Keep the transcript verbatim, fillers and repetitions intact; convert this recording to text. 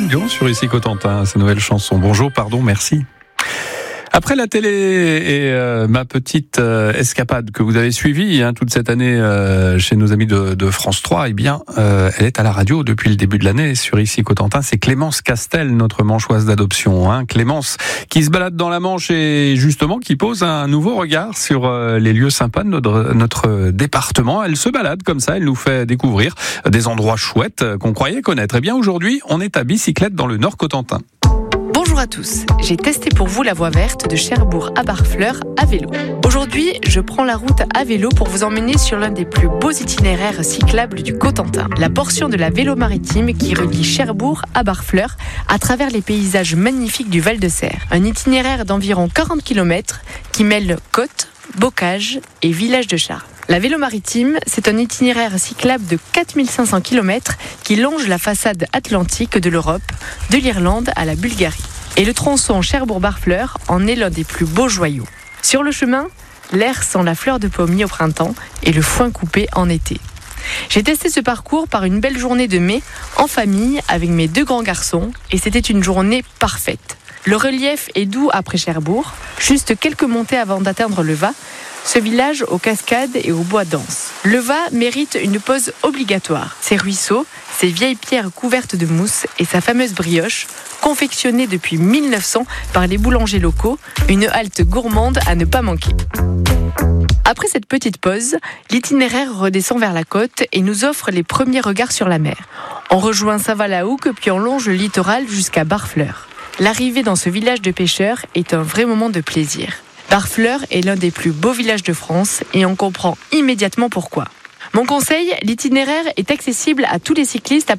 Dion sur Ici Cotentin, sa nouvelle chanson. Bonjour, pardon, merci. Après la télé et euh, ma petite euh, escapade que vous avez suivie hein, toute cette année euh, chez nos amis de, de France trois, eh bien, euh, elle est à la radio depuis le début de l'année sur Ici Cotentin. C'est Clémence Castel, notre manchoise d'adoption. Hein. Clémence qui se balade dans la Manche et justement qui pose un nouveau regard sur euh, les lieux sympas de notre, notre département. Elle se balade comme ça, elle nous fait découvrir des endroits chouettes qu'on croyait connaître. Eh bien, aujourd'hui, on est à bicyclette dans le Nord Cotentin. Bonjour à tous, j'ai testé pour vous la voie verte de Cherbourg à Barfleur à vélo. Aujourd'hui, je prends la route à vélo pour vous emmener sur l'un des plus beaux itinéraires cyclables du Cotentin, la portion de la vélo maritime qui relie Cherbourg à Barfleur à travers les paysages magnifiques du Val-de-Serre. Un itinéraire d'environ quarante kilomètres qui mêle côte, bocage et village de charme. La vélo maritime, c'est un itinéraire cyclable de quatre mille cinq cents kilomètres qui longe la façade atlantique de l'Europe, de l'Irlande à la Bulgarie. Et le tronçon Cherbourg-Barfleur en est l'un des plus beaux joyaux. Sur le chemin, l'air sent la fleur de pommier au printemps et le foin coupé en été. J'ai testé ce parcours par une belle journée de mai, en famille, avec mes deux grands garçons, et c'était une journée parfaite. Le relief est doux après Cherbourg, juste quelques montées avant d'atteindre le Va, ce village aux cascades et aux bois denses. Le Va mérite une pause obligatoire. Ses ruisseaux, ses vieilles pierres couvertes de mousse et sa fameuse brioche, confectionnée depuis mille neuf cents par les boulangers locaux, une halte gourmande à ne pas manquer. Après cette petite pause, l'itinéraire redescend vers la côte et nous offre les premiers regards sur la mer. On rejoint Saint-Val-la-Hougue puis on longe le littoral jusqu'à Barfleur. L'arrivée dans ce village de pêcheurs est un vrai moment de plaisir. Barfleur est l'un des plus beaux villages de France et on comprend immédiatement pourquoi. Mon conseil, l'itinéraire est accessible à tous les cyclistes à